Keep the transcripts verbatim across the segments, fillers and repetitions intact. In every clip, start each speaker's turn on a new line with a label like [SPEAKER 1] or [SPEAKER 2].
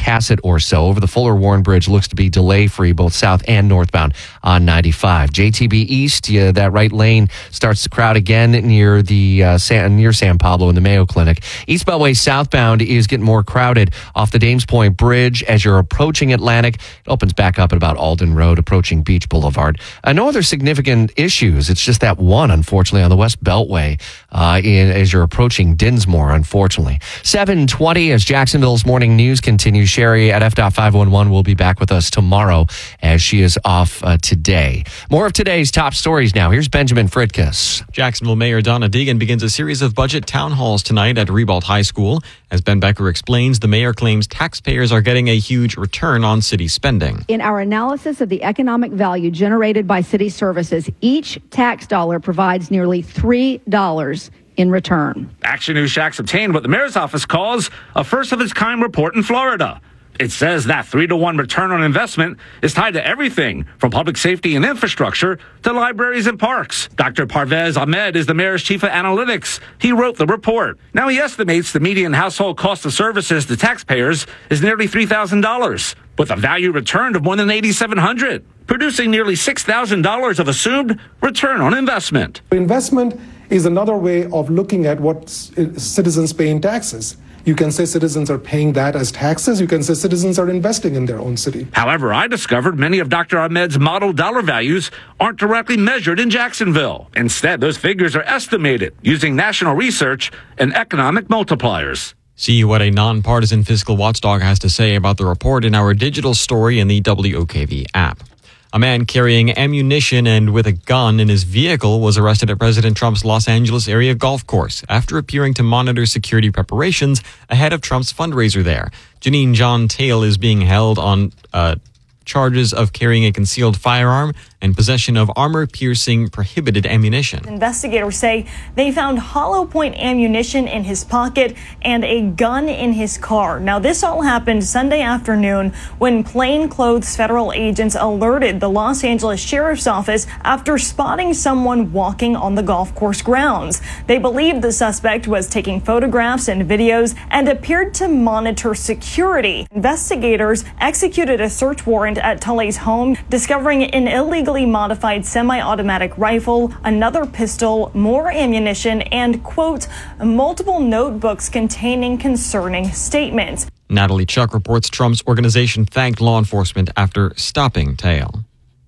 [SPEAKER 1] Cohasset or so. Over the Fuller Warren Bridge looks to be delay-free, both south and northbound on ninety-five. J T B East, yeah, that right lane starts to crowd again near the uh, San, near San Pablo and the Mayo Clinic. East Beltway southbound is getting more crowded off the Dames Point Bridge as you're approaching Atlantic. It opens back up at about Alden Road, approaching Beach Boulevard. Uh, no other significant issues. It's just that one, unfortunately, on the West Beltway uh, in, as you're approaching Dinsmore, unfortunately. seven twenty as Jacksonville's morning news continues. Sherry at F five one one will be back with us tomorrow as she is off uh, today. More of today's top stories now. Here's Benjamin Fritkus.
[SPEAKER 2] Jacksonville Mayor Donna Deegan begins a series of budget town halls tonight at Ribault High School. As Ben Becker explains, the mayor claims taxpayers are getting a huge return on city spending.
[SPEAKER 3] In our analysis of the economic value generated by city services, each tax dollar provides nearly three dollars in return.
[SPEAKER 4] Action News Shacks obtained what the mayor's office calls a first-of-its-kind report in Florida. It says that three to one return on investment is tied to everything from public safety and infrastructure to libraries and parks. Doctor Parvez Ahmed is the mayor's chief of analytics. He wrote the report. Now he estimates the median household cost of services to taxpayers is nearly three thousand dollars, with a value returned of more than eight thousand seven hundred dollars, producing nearly six thousand dollars of assumed return on investment.
[SPEAKER 5] Investment is another way of looking at what citizens pay in taxes. You can say citizens are paying that as taxes. You can say citizens are investing in their own city.
[SPEAKER 4] However, I discovered many of Doctor Ahmed's model dollar values aren't directly measured in Jacksonville. Instead, those figures are estimated using national research and economic multipliers.
[SPEAKER 2] See what a nonpartisan fiscal watchdog has to say about the report in our digital story in the W O K V app. A man carrying ammunition and with a gun in his vehicle was arrested at President Trump's Los Angeles area golf course after appearing to monitor security preparations ahead of Trump's fundraiser there. Janine John Tail is being held on uh, charges of carrying a concealed firearm and possession of armor-piercing prohibited ammunition.
[SPEAKER 6] Investigators say they found hollow point ammunition in his pocket and a gun in his car. Now, this all happened Sunday afternoon when plainclothes federal agents alerted the Los Angeles Sheriff's Office after spotting someone walking on the golf course grounds. They believed the suspect was taking photographs and videos and appeared to monitor security. Investigators executed a search warrant at Tully's home, discovering an illegal modified semi-automatic rifle, another pistol, more ammunition, and, quote, multiple notebooks containing concerning statements.
[SPEAKER 2] Natalie Chuck reports Trump's organization thanked law enforcement after stopping Tail.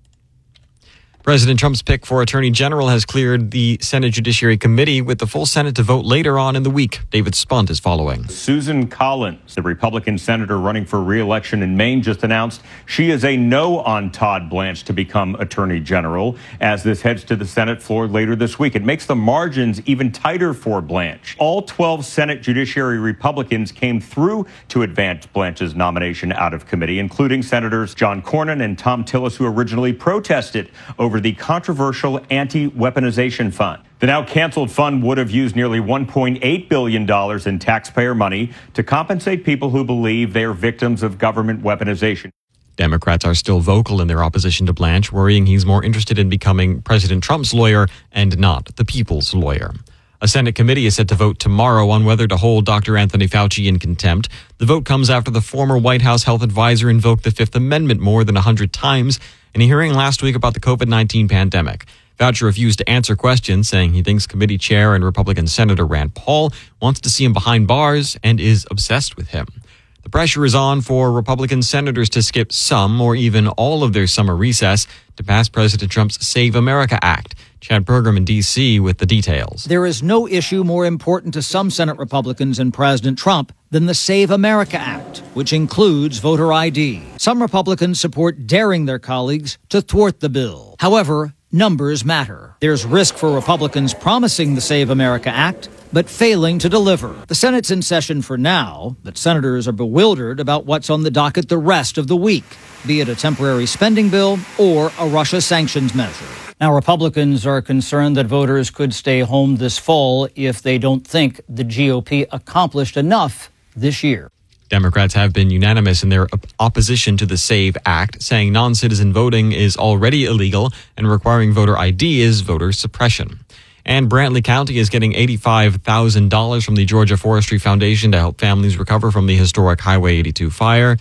[SPEAKER 2] President Trump's pick for Attorney General has cleared the Senate Judiciary Committee with the full Senate to vote later on in the week. David Spunt is following.
[SPEAKER 7] Susan Collins, the Republican senator running for re-election in Maine, just announced she is a no on Todd Blanche to become Attorney General as this heads to the Senate floor later this week. It makes the margins even tighter for Blanche. All twelve Senate Judiciary Republicans came through to advance Blanche's nomination out of committee, including Senators John Cornyn and Tom Tillis, who originally protested over the controversial anti-weaponization fund. The now canceled fund would have used nearly one point eight billion dollars in taxpayer money to compensate people who believe they are victims of government weaponization.
[SPEAKER 2] Democrats are still vocal in their opposition to Blanche, worrying he's more interested in becoming President Trump's lawyer and not the people's lawyer. A Senate committee is set to vote tomorrow on whether to hold Doctor Anthony Fauci in contempt. The vote comes after the former White House health advisor invoked the Fifth Amendment more than one hundred times in a hearing last week about the covid nineteen pandemic. Fauci refused to answer questions, saying he thinks committee chair and Republican Senator Rand Paul wants to see him behind bars and is obsessed with him. The pressure is on for Republican senators to skip some or even all of their summer recess to pass President Trump's Save America Act. Chad Pergram in D C with the details.
[SPEAKER 8] There is no issue more important to some Senate Republicans and President Trump than the Save America Act, which includes voter I D. Some Republicans support daring their colleagues to thwart the bill. However, numbers matter. There's risk for Republicans promising the Save America Act, but failing to deliver. The Senate's in session for now, but senators are bewildered about what's on the docket the rest of the week, be it a temporary spending bill or a Russia sanctions measure. Now, Republicans are concerned that voters could stay home this fall if they don't think the G O P accomplished enough this year.
[SPEAKER 2] Democrats have been unanimous in their op- opposition to the SAVE Act, saying non-citizen voting is already illegal and requiring voter I D is voter suppression. And Brantley County is getting eighty-five thousand dollars from the Georgia Forestry Foundation to help families recover from the historic Highway eighty-two fire.